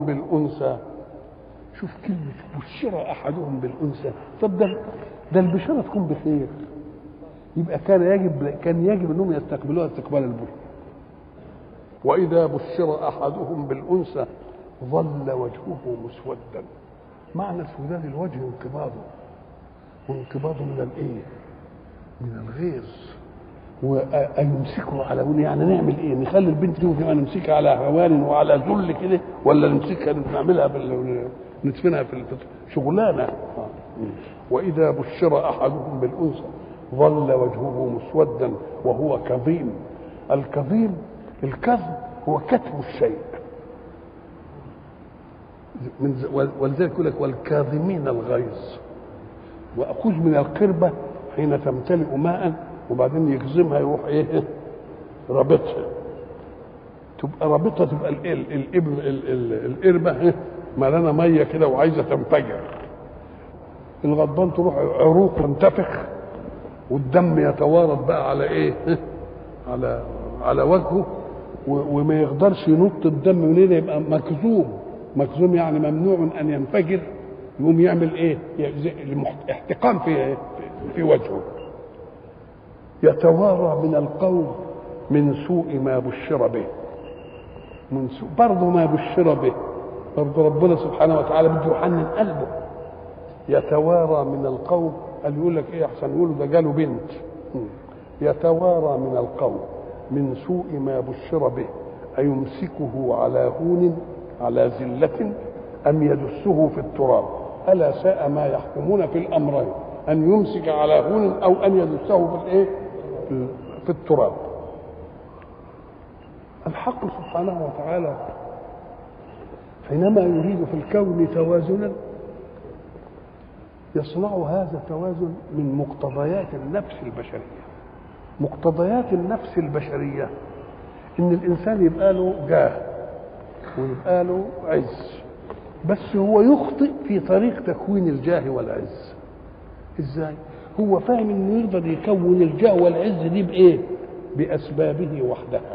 بالأنثى. شوف كلمة بشر أحدهم بالأنثى. طب ده البشارة تكون بخير، يبقى كان يجب أنهم يستقبلوها استقبال البشر. وإذا بشر أحدهم بالأنثى ظل وجهه مسودا. معنى سودان الوجه انقباضه، وانقباضه من الايه؟ من الغيظ. ويمسكه على هون، يعني نعمل ايه؟ نخلي البنت دي نمسكها على هوان وعلى ذل كده، ولا نمسكها نعملها ندفنها في شغلانه. واذا بشر احدهم بالانثى ظل وجهه مسودا وهو كظيم. الكظيم، الكظم هو كتم الشيء، ولذلك يقول لك والكاظمين الغيظ. واخذ من القربه حين تمتلئ ماء وبعدين يكظمها يروح ايه؟ رابطها. تبقى رابطها، تبقى القربه ملانه ميه كده وعايزه تنفجر. الغضبان تروح عروق تنتفخ والدم يتوارد بقى على ايه؟ على وجهه، وما يقدرش ينط الدم منين، يبقى مكظوم يعني ممنوع من ان ينفجر. يقوم يعمل ايه؟ احتقان في وجهه. يتوارى من القوم من سوء ما بشر به. من سوء برضه ما بشر به، برضه ربنا سبحانه وتعالى بده يحنن قلبه. يتوارى من القوم، قال يقول لك ايه احسن؟ يقولوا ده جاله بنت. يتوارى من القوم من سوء ما بشر به أيمسكه على هون على ذلة أم يدسه في التراب ألا ساء ما يحكمون في الأمرين، أن يمسك على هون أو أن يدسه في الإيه؟ في التراب. الحق سبحانه وتعالى حينما يريد في الكون توازنا يصنع هذا التوازن من مقتضيات النفس البشرية. مقتضيات النفس البشرية إن الإنسان يبقى له جاه ويبقى له عز، بس هو يخطئ في طريق تكوين الجاه والعز. إزاي؟ هو فاهم إنه يقدر يكون الجاه والعز دي بإيه؟ بأسبابه وحدها.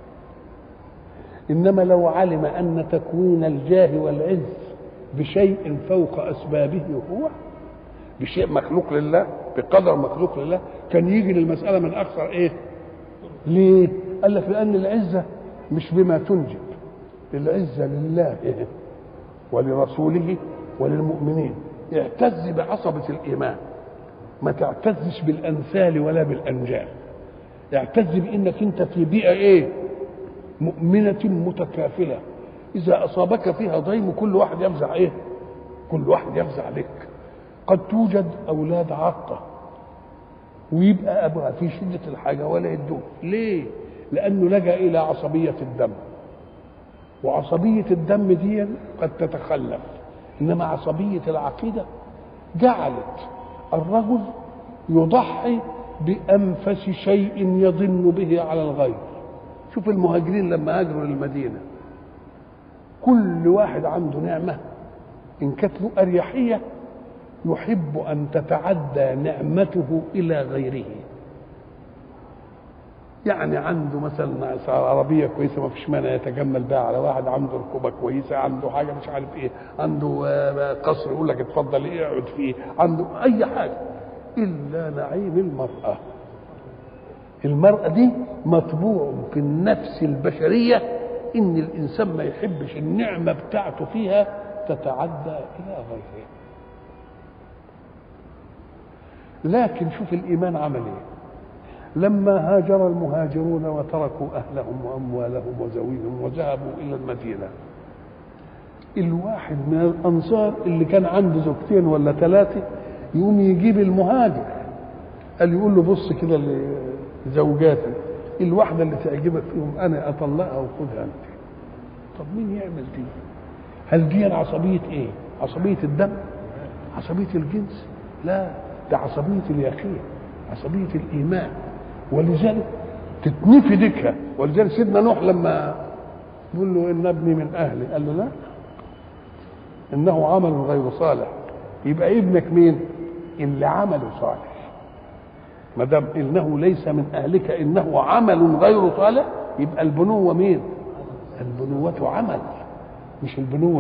إنما لو علم أن تكوين الجاه والعز بشيء فوق أسبابه هو، بشيء مخلوق لله، بقدر مخلوق لله، كان يجي للمسألة من أكثر إيه؟ ليه؟ قال لك لأن العزة مش بما تنجب، العزة لله إيه؟ ولرسوله وللمؤمنين. اعتز بعصبة الإيمان، ما تعتزش بالأنسال ولا بالأنجال. اعتز بأنك أنت في بيئة إيه؟ مؤمنة متكافلة. إذا أصابك فيها ضيم كل واحد يفزع إيه؟ كل واحد يفزع لك. قد توجد أولاد عاقة ويبقى أبوها في شدة الحاجة ولا يدوه. ليه؟ لأنه لجأ إلى عصبية الدم، وعصبية الدم دي قد تتخلف. إنما عصبية العقيدة جعلت الرجل يضحي بأنفس شيء يظن به على الغير. شوف المهاجرين لما هاجروا للمدينة، كل واحد عنده نعمة إن كانت له أريحية يحب أن تتعدى نعمته إلى غيره. يعني عنده مثلا عربية كويسة ما فيش مانع يتجمل بها على واحد، عنده ركوبة كويسة، عنده حاجة مش عارف إيه، عنده قصر يقول لك اتفضل اقعد فيه، عنده أي حاجة إلا نعيم المرأة. المرأة دي مطبوع في النفس البشرية إن الإنسان ما يحبش النعمة بتاعته فيها تتعدى إلى غيره. لكن شوف الإيمان عمل إيه؟ لما هاجر المهاجرون وتركوا أهلهم وأموالهم وزويهم وذهبوا إلى المدينة، الواحد من الأنصار اللي كان عنده زوجتين ولا ثلاثة يقوم يجيب المهاجر، قال يقول له بص كده لزوجاتي، الواحدة اللي تعجبك فيهم أنا أطلقها وخذها أنت. طب مين يعمل دي؟ هل دي عصبية إيه؟ عصبية الدم؟ عصبية الجنس؟ لا، ده عصبية اليقين، عصبية الإيمان. ولذلك تتنفي ديكها. ولذلك سيدنا نوح لما يقول له إن ابني من أهلي، قال له لا، إنه عمل غير صالح. يبقى ابنك مين؟ اللي عمله صالح. ما دام إنه ليس من أهلك إنه عمل غير صالح، يبقى البنوة مين؟ البنوة عمل. مش البنوة